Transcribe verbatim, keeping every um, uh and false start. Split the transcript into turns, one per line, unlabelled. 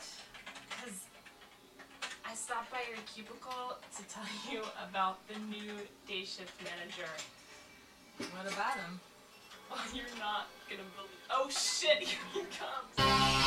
Because I stopped by your cubicle to tell you about the new day shift manager.
What about him?
Well, you're not gonna believe. Oh shit, here he comes.